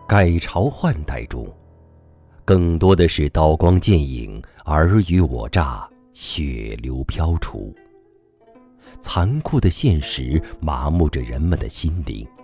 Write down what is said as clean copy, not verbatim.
改朝换代中，更多的是刀光剑影、尔虞我诈、血流飘除。残酷的现实麻木着人们的心灵，